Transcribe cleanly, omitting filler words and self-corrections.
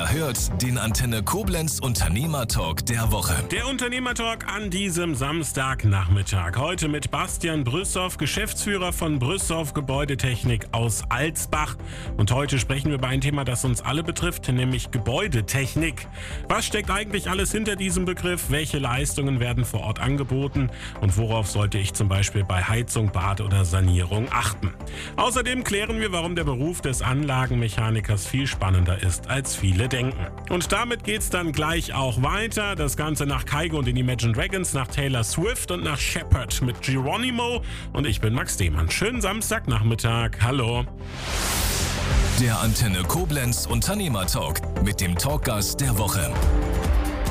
Ihr hört den Antenne Koblenz Unternehmertalk der Woche. Der Unternehmertalk an diesem Samstagnachmittag. Heute mit Bastian Brüssow, Geschäftsführer von Brüssow Gebäudetechnik aus Alsbach. Und heute sprechen wir über ein Thema, das uns alle betrifft, nämlich Gebäudetechnik. Was steckt eigentlich alles hinter diesem Begriff? Welche Leistungen werden vor Ort angeboten? Und worauf sollte ich zum Beispiel bei Heizung, Bad oder Sanierung achten? Außerdem klären wir, warum der Beruf des Anlagenmechanikers viel spannender ist, als viele denken. Und damit geht's dann gleich auch weiter. Das Ganze nach Kygo und den Imagine Dragons, nach Taylor Swift und nach Shepherd mit Geronimo. Und ich bin Max Demann. Schönen Samstagnachmittag. Hallo. Der Antenne Koblenz Unternehmertalk mit dem Talkgast der Woche.